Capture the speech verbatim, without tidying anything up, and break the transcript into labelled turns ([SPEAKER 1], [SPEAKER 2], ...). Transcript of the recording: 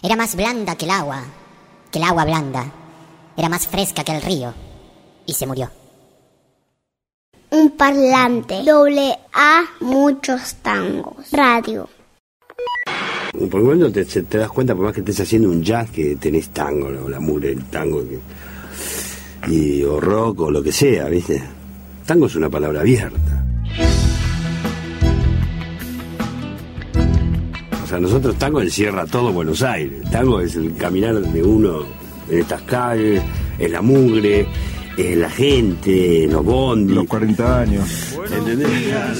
[SPEAKER 1] Era más blanda que el agua, que el agua blanda. Era más fresca que el río. Y se murió.
[SPEAKER 2] Un parlante. Doble A, muchos tangos. Radio.
[SPEAKER 3] Por un momento te, te das cuenta, por más que estés haciendo un jazz, que tenés tango, la, la mure, el tango, que, y, o rock, o lo que sea, ¿viste? Tango es una palabra abierta. O sea, nosotros tango encierra todo Buenos Aires. Tango es el caminar de uno en estas calles, es la mugre, es la gente, los bondis.
[SPEAKER 4] Los cuarenta años.
[SPEAKER 3] ¿Entendés?